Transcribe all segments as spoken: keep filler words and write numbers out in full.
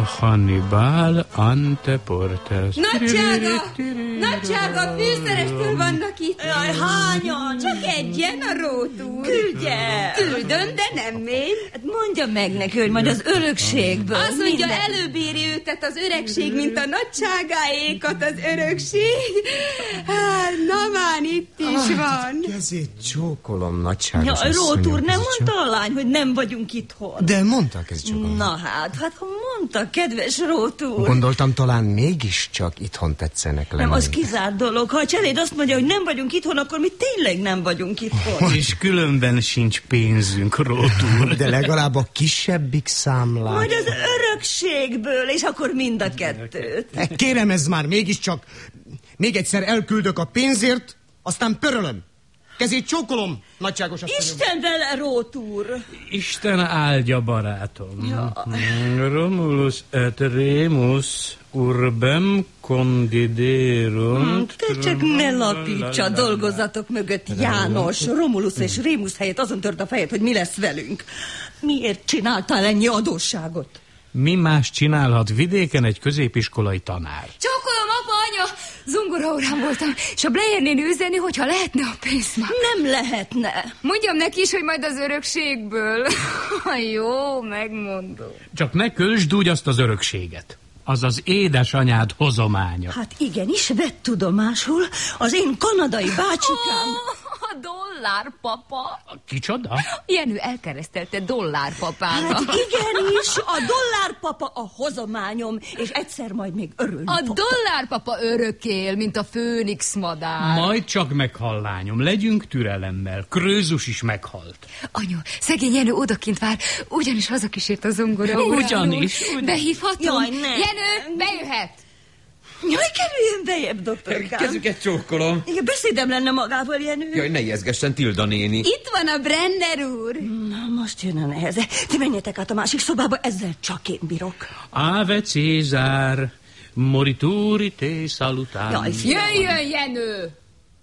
Hannibal ante portas. Nagysága! Nagysága, fűszerestől vannak itt. Jaj, hányan? Csak egyen a rótúr. Küldje! Küldöm, de nem még. Hát mondja meg neki, hogy majd az örökségből. Azt mondja, minden... előbb éri őtet az öregség, mint a nagyságáékat az örökség. Hát, na már itt is van. Kezét csókolom, nagyságos Ja, asszonyom. Rótúr, nem mondta a lány, hogy nem vagyunk itthon? De mondta a kezét csókolom. Na hát, hát ha mondta, kedves Rótúr. Gondoltam, talán mégiscsak itthon tetszenek lenni. Nem, az kizárt dolog. Ha a cseléd azt mondja, hogy nem vagyunk itthon, akkor mi tényleg nem vagyunk itthon. És különben sincs pénzünk, Rótúr. De legalább a kisebbik számlát. Majd az örökségből, és akkor mind a kettőt. Kérem, ez már mégiscsak... Még egyszer elküldök a pénzért, aztán pörölöm. Kezét csókolom, nagyságos asszonyom. Isten vele, Rótúr! Isten áldja, barátom. Ja. Romulus et Remus urbem condiderunt. Te csak ne lapíts a dolgozatok mögött, János. Romulus és Rémus helyett azon tört a fejed, hogy mi lesz velünk. Miért csináltál ennyi adósságot? Mi más csinálhat vidéken egy középiskolai tanár? Csókolom, apa, anya, zongoraórán voltam, és a Blair néni üzeni, hogyha lehetne a pénzt már. Nem lehetne. Mondjam neki is, hogy majd az örökségből. Jó, megmondom. Csak ne költsd úgy azt az örökséget. Az az édesanyád hozománya. Hát igenis, vett tudomásul az én kanadai bácsikám. Oh, a dollárpapa. Kicsoda? Jenő elkeresztelte dollárpapának. Hát igenis, a dollárpapa a hozományom, és egyszer majd még örülni A fog. dollárpapa örökél, mint a főnix madár. Majd csak meghal, lányom. Legyünk türelemmel. Krőzus is meghalt. Anyu, szegény Jenő odakint vár, ugyanis hazakísért a zongora óráról. Ugyanis, ugyanis. Behívhatom? Jaj, ne. Jenő, bejöhet. Jaj, kerüljön bejebb, doktorkám. Kezüket csókolom. Igen, beszédem lenne magával, Jenő. Jaj, ne ijeszgessen, Tilda néni. Itt van a Brenner úr. Na, most jön a neheze. Ti menjetek át a másik szobába, ezzel csak én bírok. Ave Cézár, morituri te salutám. Jaj, Jöjjön, Jenő.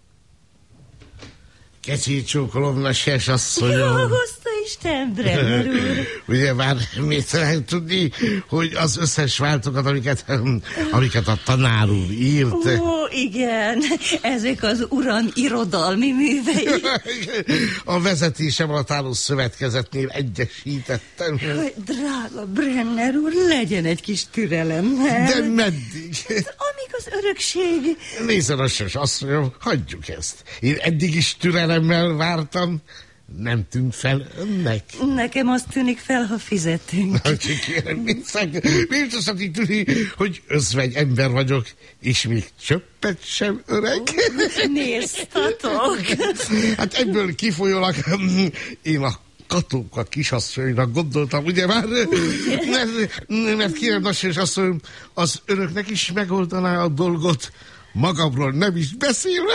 Kezét csókolom, nagyságos Jó, asszonyom. hozta Isten, Brenner úr. Ugye már még talán tudni, hogy az összes váltokat, amiket, amiket a tanár úr írt. Ó, igen, ezek az uram irodalmi művei. A vezetésem alatt álló szövetkezetnél egyesítettem. Jaj, drága Brenner úr, legyen egy kis türelem. De meddig? Amíg az örökség... Nézd, nagyságos asszonyom, hagyjuk ezt. Én eddig is türelemmel vártam. Nem tűnt fel önnek? Nekem azt tűnik fel, ha fizetünk. Miért azt így tűni, hogy özvegy ember vagyok, és még csöppet sem öreg? Néztatok. Hát ebből kifolyólag én a Katóka kisasszonynak gondoltam, ugye már? Mert, mert kérem, nagyságos asszonyom, az önöknek is megoldaná a dolgot, magamról nem is beszélve.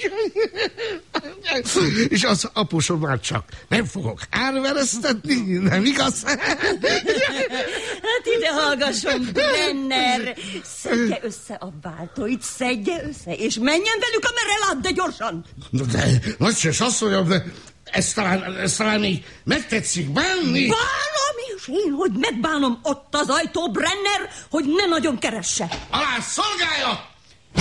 És az apósom már csak nem fogok árveresztetni, nem igaz? Hát ide hallgasson, Brenner. Szedje össze a váltóit, szedje össze, és menjen velük, amerre lát, de gyorsan. De nagyságos asszonyom, de ezt talán, ezt talán így megtetszik bánni. Bánom, és én, hogy megbánom ott az ajtó, Brenner, hogy ne nagyon keresse. Alá szolgálja!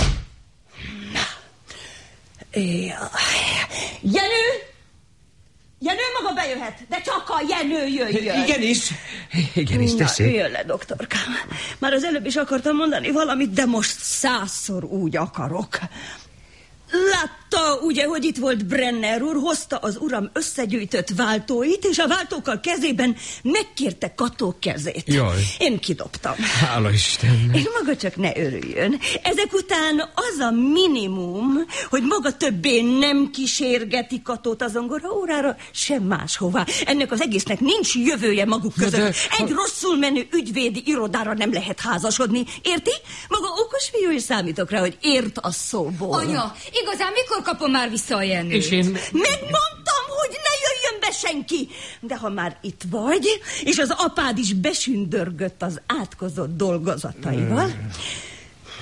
Jenő! Jenő maga bejöhet, de csak a Jenő jöjjön. Igenis. Igenis, tessék. Na, jöjjön le, doktorkám. Már az előbb is akartam mondani valamit, de most százszor úgy akarok. Látta, ugye, hogy itt volt Brenner úr, hozta az uram összegyűjtött váltóit, és a váltókkal kezében megkérte Kató kezét. Jaj. Én kidobtam. Hála Istennek. És maga csak ne örüljön. Ezek után az a minimum, hogy maga többé nem kísérgeti Katót a zongora órára, sem máshová. Ennek az egésznek nincs jövője maguk között. De, Egy rosszul menő ügyvédi irodára nem lehet házasodni. Érti? Maga okos fiú, és számítok rá, hogy ért a szóból. Anya, igazán mikor kapom már vissza a Jenőt? És én... Megmondtam, hogy ne jöjjön be senki. De ha már itt vagy, és az apád is besündörgött az átkozott dolgozataival,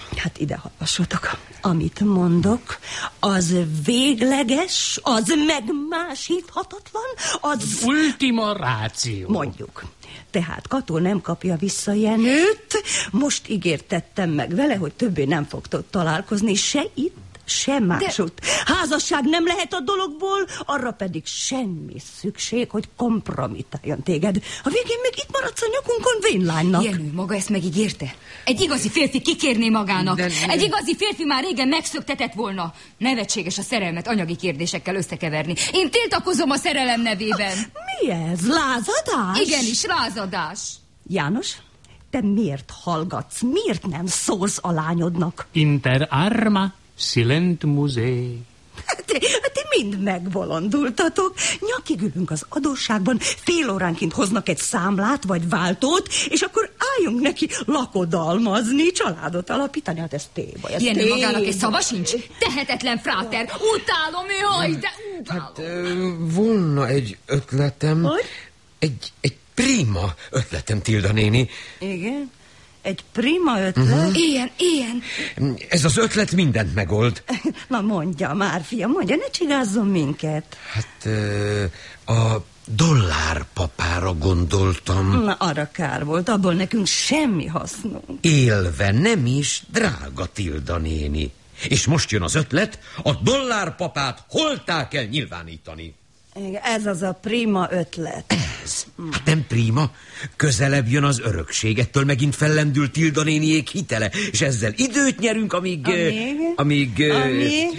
Hát ide hallgassatok. Amit mondok, az végleges, az megmásíthatatlan, az... Ultima ratio. Mondjuk. Tehát Kató nem kapja vissza Jenőt, most ígértettem meg vele, hogy többé nem fogtok találkozni, se itt, se másutt. De... Házasság nem lehet a dologból, arra pedig semmi szükség, hogy kompromittáljon téged. A végén még itt maradsz a nyakunkon vénlánynak. Jenő maga ezt megígérte? Egy igazi férfi kikérné magának. De... Egy igazi férfi már régen megszöktetett volna. Nevetséges a szerelmet anyagi kérdésekkel összekeverni. Én tiltakozom a szerelem nevében. Mi ez? Lázadás? Igenis, lázadás. János, te miért hallgatsz? Miért nem szólsz a lányodnak? Inter arma silent musei. Ti, ti mind megbolondultatok. Nyakig ülünk az adósságban, fél óránként hoznak egy számlát vagy váltót, és akkor álljunk neki lakodalmazni, családot alapítani. Hát ez téba. Ez Jenő magának egy szava sincs. Tehetetlen fráter. Utálom, jaj, de utálom. Hát ö, volna egy ötletem. Hogy? Egy, egy prima ötletem, Tilda néni. Igen? Egy prima ötlet? Uh-huh. Ilyen, ilyen. Ez az ötlet mindent megold. Na mondja már, fiam, mondja, ne csigázzon minket. Hát ö, a dollárpapára gondoltam. Na, arra kár volt, abból nekünk semmi hasznunk. Élve nem is, drága Tilda néni. És most jön az ötlet, a dollárpapát holttá kell nyilvánítani. Ez az a prima ötlet. Ez? Hát nem prima. Közelebb jön az örökség. Ettől megint fellendül Tilda néniék hitele. És ezzel időt nyerünk, amíg... Amíg? Amíg... Amíg?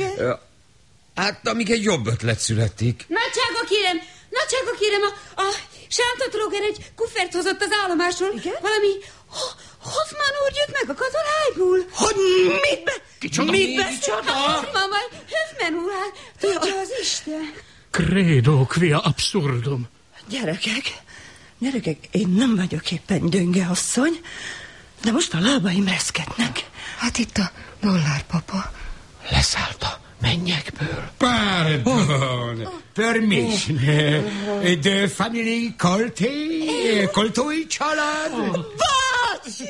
Hát, amíg egy jobb ötlet születik. Nagysága kérem, nagysága kérem, a, a sántotróger egy kuffert hozott az állomásról. Igen? Valami ho, Hoffman úr jött meg a katonájból. Hogy mit be... Kicsoda? Mit Kicsoda? Hoffman vagy Hoffman úr, hát tudja az Isten. Credo quia absurdum. Gyerekek, gyerekek, én nem vagyok éppen gyönge asszony, de most a lábaim reszketnek. Hát itt a dollárpapa. Leszállt a mennyekből. Pardon, oh. Permission. Oh. The family Colté, Coltói család. Oh. Bácsi!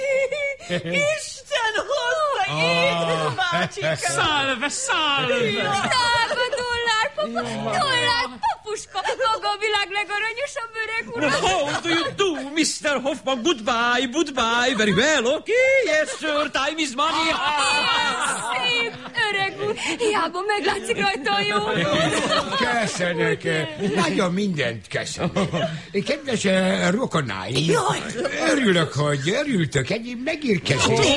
Isten hozta én, bácsikám! Salve, salve! Drága dollárpapa, dollárpapuska, maga a világ legaranyosabb öreg ura. How do you do, mister Hoffman? Goodbye, goodbye. Very well, okay? Yes, sir, time is money. Szép öreg úr, hiába meglátszik rajta a jó úr. Köszönök, nagyon mindent köszönök. Kedves uh, rokonáim, örülök, hogy örültök, ennyi megérkezés.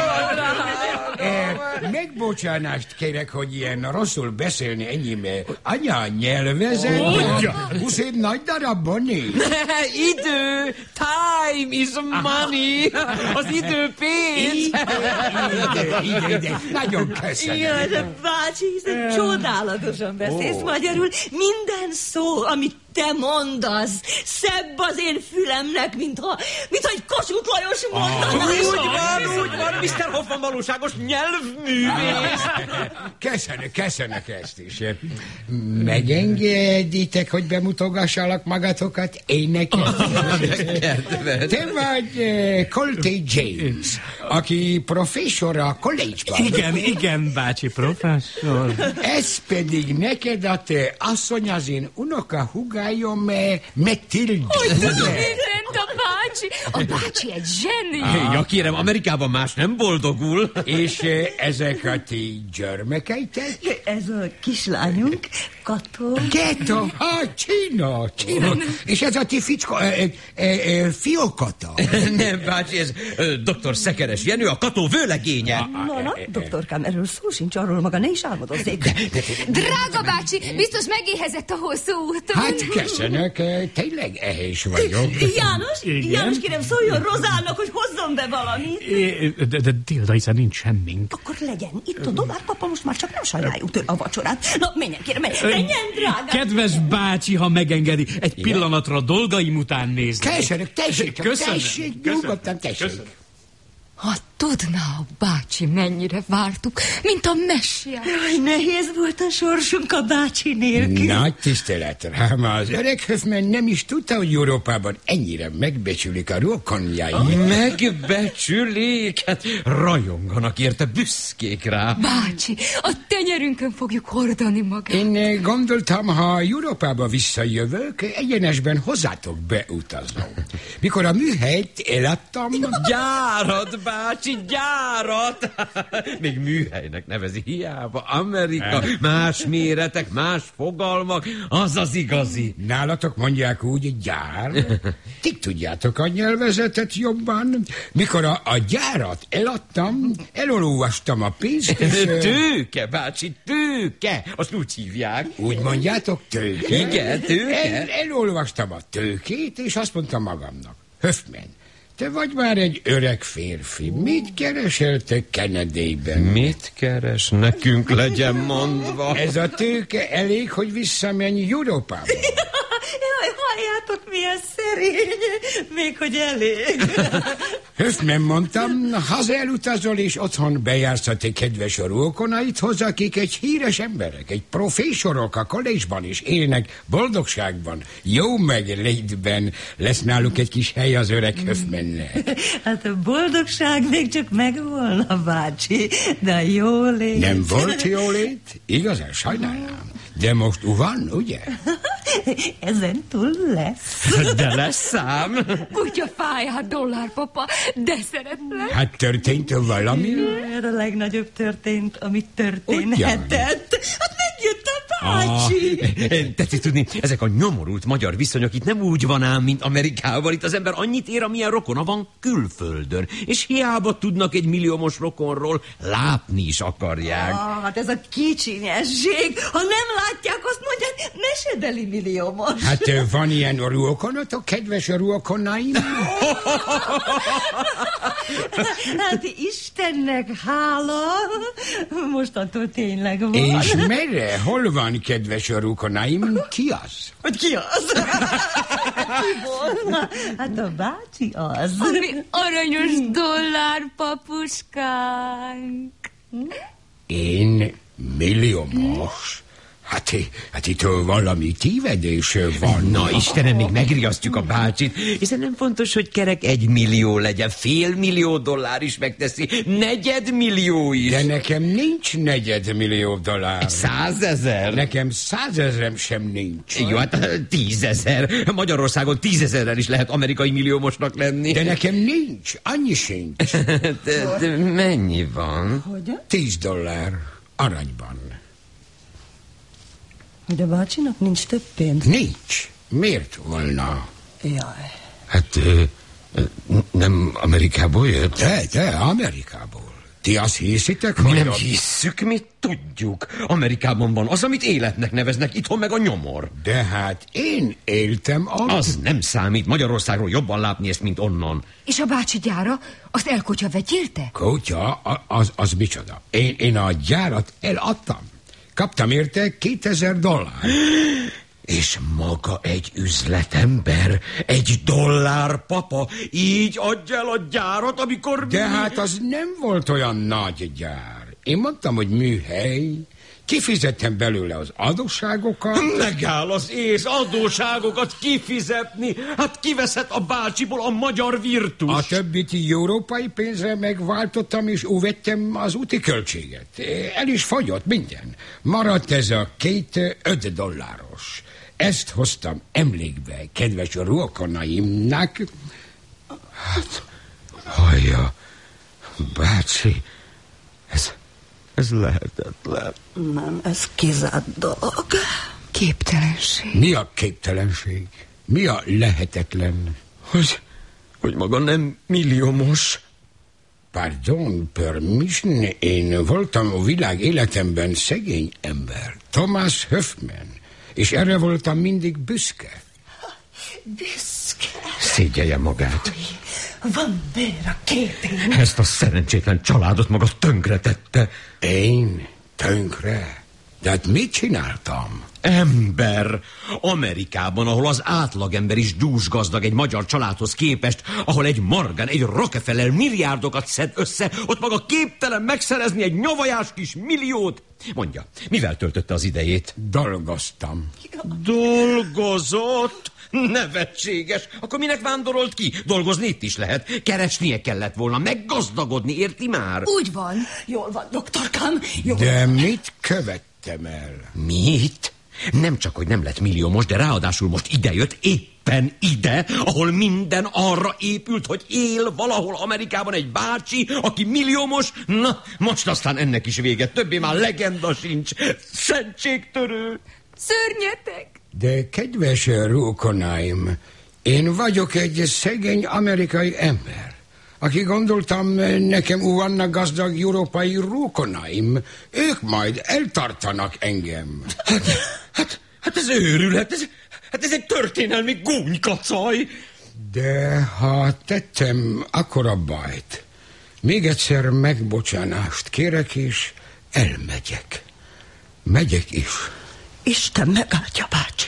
Megbocsánást kérek, hogy ilyen rosszul beszélni enyém anyanyelvezet. Huszép nagy darabban néz. Idő, time is money. Az idő pénz. Ide, ide, ide. Nagyon köszönöm. Jaj, de bácsi, hiszen csodálatosan beszélsz oh. magyarul. Minden szó, amit te mondasz, szebb az én fülemnek, mintha, mintha egy Kossuth Lajos mondaná. Ah, úgy van, úgy van, mister Hoffman valóságos nyelvművész. Köszönök, köszönök ezt is. Megengeditek, hogy bemutogassalak magatokat énekes? Te vagy uh, Colté James, aki professzor a college-ban. Igen, igen, bácsi, professzor. Ez pedig neked a te asszony, az én unoka húgályom, Matilde. Hogy mindent a bácsi? A bácsi egy zseni. Ah. Ja, kérem, Amerikában más nem boldogul. És uh, ezek a ti gyermekeitek? Ez a kislányunk, Kató. Kettő? Ah, Csina, Csina. És ez a ti ficska, e, e, e, fiókata? Nem, bácsi, ez ö, doktor Szekeres Jenő, a Kató vőlegénye. Na, na, doktorkám, erről szó sincs, arról maga ne is álmodozzék. Drága bácsi, biztos megéhezett a hosszú úton. Hát köszönök, tényleg ehés vagyok. János, Igen? János, kérem, szóljon Rozának, hogy hozzon be valamit. É, de, de Tilda, hiszen nincs semmink. Akkor legyen, itt a dollárpapa, most már csak nem sajnáljuk tőle a vacsorát. Na, menjen, kérem, menjen, menjen, drágám. Kedves bácsi, ha megengedi, egy igen? pillanatra dolgaim után nézni. Köszönök, tessék, Köszönöm. tessék, nyugodtan, tessék. Köszönöm. A tudná, bácsi, mennyire vártuk, mint a messiás. Jaj, nehéz volt a sorsunk a bácsi nélkül. Nagy tisztelet rám, az öreg Hoffman nem is tudta, hogy Európában ennyire megbecsülik a rokonjai. Megbecsülik? Hát rajonganak érte, büszkék rá. Bácsi, a tenyerünkön fogjuk hordani magát. Én gondoltam, ha Európába visszajövök, egyenesben hozzátok beutazom. Mikor a műhelyt eladtam... Gyárat, bácsi, gyárat! Még műhelynek nevezi, hiába. Amerika, más méretek, más fogalmak, az az igazi. Nálatok mondják úgy gyár. Ti tudjátok a nyelvezetet jobban. Mikor a, a gyárat eladtam, elolvastam a pénzt, és... Tőke, bácsi, tőke! Azt úgy hívják. Úgy mondjátok, tőke? Igen, tőke. El, elolvastam a tőkét, és azt mondtam magamnak. Hoffman, te vagy már egy öreg férfi. Mit keresel te Kennedyben? Mit keres? Nekünk legyen mondva. Ez a tőke elég, hogy visszamenj Európába. Jaj, halljátok, milyen szerény. Még hogy elég. Hoffman, mondtam, haza elutazol, és otthon bejársz a te kedves rokonaidhoz, akik egy híres emberek, egy profésorok a college-ban is élnek boldogságban, jó meglétben. Lesz náluk egy kis hely az öreg Hoffmannek. Hát a boldogság még csak megvolna, bácsi, de a jólét... Nem volt jólét? Igazán sajnálom. De most van, ugye? Ezen túl lesz. De lesz szám. Kutyafáját, dollárpapa, de szeretlek. Hát történt valami? Ez a legnagyobb történt, amit történhetett. Hát megjött a bácsi. Ah, tetszik tudni, ezek a nyomorult magyar viszonyok itt nem úgy van ám, mint Amerikában. Itt az ember annyit ér, amilyen rokona van külföldön. És hiába tudnak egy milliómos rokonról, látni is akarják. Ah, hát ez a kicsinyesség. Ha nem látják, azt mondják, mesedeli milliómos. Hát van ilyen ruokonatok, kedves ruokonaim? Hát Istennek hála, mostantól tényleg van. És merre? Hol van, kedves ruokonaim? Ki az? Hogy ki az? Ki volna? Hát a bácsi az. Ami aranyos dollár, papuskánk. Én milliómos? Hát, hát itt valami tévedés van. Na, Istenem, még megriasztjuk a bácsit. Hiszen nem fontos, hogy kerek egy millió legyen. Fél millió dollár is megteszi. Negyedmillió is. De nekem nincs negyedmillió dollár. Százezer? Nekem százezrem sem nincs. Jó, hát tízezer. Magyarországon tízezerrel is lehet amerikai milliómosnak lenni. De nekem nincs. Annyi sincs. de, de mennyi van? Hogy? Tíz dollár. Aranyban. De bácsinak nincs több pénz? Nincs. Miért volna? Jaj. Hát nem Amerikából jött? De, de, Amerikából. Ti azt hiszitek, Mi hogy... nem a... hisszük, mi tudjuk. Amerikában van az, amit életnek neveznek, itthon meg a nyomor. De hát én éltem ott. Az nem számít. Magyarországról jobban látni ezt, mint onnan. És a bácsi gyára, azt elkotya vegyélte? Kutya, a- az, az micsoda? Én, én a gyárat eladtam. Kaptam érte kétezer dollár. És maga egy üzletember, egy dollár papa, így adja el a gyárat, amikor... De hát az nem volt olyan nagy gyár. Én mondtam, hogy műhely. Kifizettem belőle az adósságokat. Megáll az ész, adóságokat kifizetni. Hát kiveszett a bácsiból a magyar virtus. A többit európai pénzre megváltottam, és óvettem az úti költséget. El is fogyott minden. Maradt ez a két öt dolláros. Ezt hoztam emlékbe, kedves rokonaimnak. Hát, hallja, bácsi, ez, ez lehetetlen. Nem, ez kizárt dolog. Képtelenség. Mi a képtelenség? Mi a lehetetlen? Hogy, hogy maga nem milliómos. Pardon, permission, én voltam a világ életemben szegény ember. Thomas Hoffman. És erre voltam mindig büszke. Büszke. Szégyelje magát. Van bér a képén. Ezt a szerencsétlen családot maga tönkre tette. Én? Tönkre? De hát mit csináltam? Ember! Amerikában, ahol az átlagember is dúsgazdag egy magyar családhoz képest, ahol egy Morgan, egy Rockefeller milliárdokat szed össze, ott maga képtelen megszerezni egy nyavajás kis milliót. Mondja, mivel töltötte az idejét? Dolgoztam. Dolgozott? Nevetséges. Akkor minek vándorolt ki? Dolgozni itt is lehet. Keresnie kellett volna, meggazdagodni, érti már? Úgy van. Jól van, doktorkám. Jól De van. mit követtem el? Mit? Nem csak, hogy nem lett milliómos, de ráadásul most idejött, éppen ide, ahol minden arra épült, hogy él valahol Amerikában egy bácsi, aki milliómos. Na, most aztán ennek is véget. Többé már legenda sincs. Szentségtörő. Szörnyetek. De kedves rókonáim, én vagyok egy szegény amerikai ember, aki gondoltam, nekem vannak gazdag európai rókonaim, ők majd eltartanak engem. Hát, hát, hát ez őrület, ez, hát ez egy történelmi gúnykacaj. De ha tettem akkora bajt, még egyszer megbocsánást kérek, és elmegyek. Megyek is. Isten megáldja, bácsi.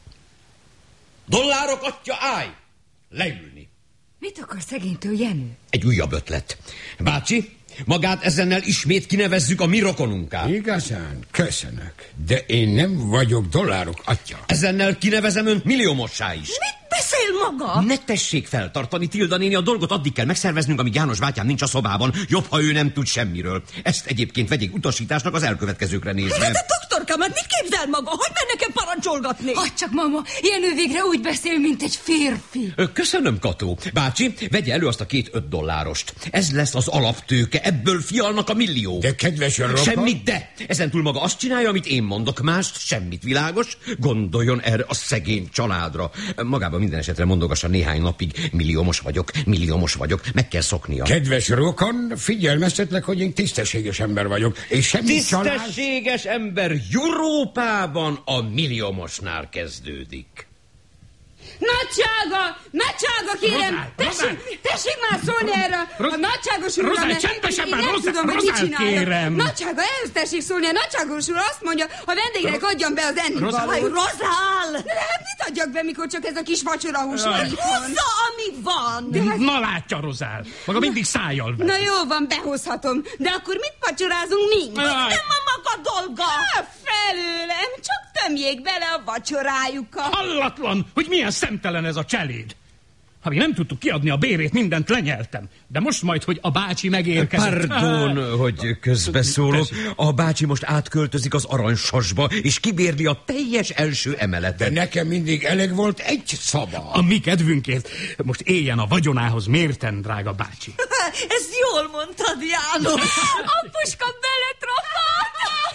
Dollárok, atya, állj! Leülni. Mit akar szegénytől Jenő? Egy újabb ötlet. Bácsi, magát ezennel ismét kinevezzük a mi rokonunká. Igazán? Köszönök. De én nem vagyok dollárok atya. Ezennel kinevezem önt milliómossá is. Mit beszél maga? Ne tessék feltartani, Tilda néni, a dolgot addig kell megszerveznünk, amíg János bátyám nincs a szobában. Jobb, ha ő nem tud semmiről. Ezt egyébként vegyék utasításnak az elkövetkezőkre nézve. De, de doktorkám, hát mit képzel maga? Hogy meg nekem parancsolgatni? Hadd csak, mama, Jenő végre úgy beszél, mint egy férfi. Ö, Köszönöm, Kató. Bácsi, vegye elő azt a két öt dollárost. Ez lesz az alaptőke, ebből fialnak a millió. De kedves rokon... Semmit de! Ezen túl maga azt csinálja, amit én mondok, mást semmit, világos? Gondoljon erre a szegény családra. Magában minden esetre mondogassa néhány napig, milliómos vagyok, milliómos vagyok, meg kell szoknia. Kedves rokon, figyelmeztetlek, hogy én tisztességes ember vagyok, és semmi csalás... Tisztességes ember Európában a milliómosnál kezdődik. Nagysága! Nagysága, kérem! Rozál, Tessék, Rozál! tessék már szólni erre! A nagyságos úr... Rozál, mert csendesebben, én nem Rozál, tudom, hogy mit Rozál, csinálja. kérem! Nagysága, ehhez tessék szólni, a nagyságos úr azt mondja, a vendégnek adjam be az ennivalót. Aj, Rozál! De hát mit adjak be, mikor csak ez a kis vacsorahús van itthon? Hozza, ami van! Na látja, Rozál, maga mindig szájjal vet. Na jó van, behozhatom. De akkor mit vacsorázunk mi? Aj. Nem a maga dolga! Há, felőlem, csak tömjék bele a vacsorájukat. Hallatlan, hogy milyen szemtelen ez a cseléd. Ha mi nem tudtuk kiadni a bérét, mindent lenyeltem. De most majd, hogy a bácsi megérkezett... Pardon, hogy közbeszólok. A bácsi most átköltözik az Aranysasba, és kibérli a teljes első De emeletet. nekem mindig elég volt egy szoba. A mi kedvünkért most éljen a vagyonához mérten, drága bácsi. Ezt jól mondtad, János. Apuska beletrafalt!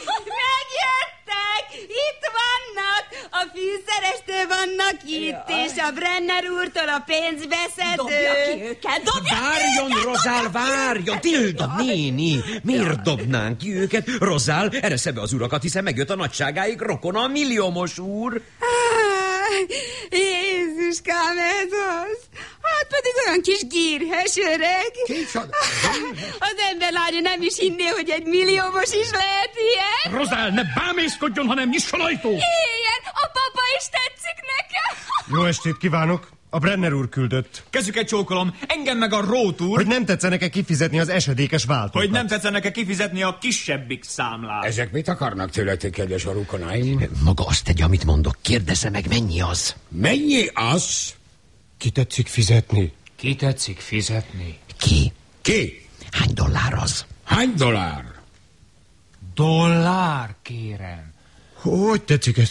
Megjöttek! Itt vannak! A fűszerestől vannak itt, Jaj. és a Brenner úrtól a pénzbeszedő. Dobja ki őket, dobja ki Várjon, őket, Rozál, dobja ki várjon! őket. Tilda néni, miért dobnánk ki őket? Rozál, eresze be az urakat, hiszen megjött a nagyságáig rokona, a milliómos úr. Jézuskám, ez az! Hát pedig olyan kis gírhes öreg. Kicsoda? Az ember lánya nem is hinné, hogy egy milliómos is lehet ilyen. Rozál, ne bámészkodjon, hanem nyisson ajtó! Ilyen, a papa is tetszik nekem. Jó estét kívánok! A Brenner úr küldött. Kezüket csókolom, engem meg a Rót úr, Hogy nem tetszenek-e kifizetni az esedékes váltókat. hogy nem tetszenek-e kifizetni a kisebbik számlát. Ezek mit akarnak tőletek, kedves rokonáim? Maga azt tegye, amit mondok. Kérdezze meg, mennyi az? Mennyi az? Ki tetszik fizetni? Ki tetszik fizetni? Ki? Ki? Hány dollár az? Hány dollár? Dollár, kérem. Hogy tetszik ezt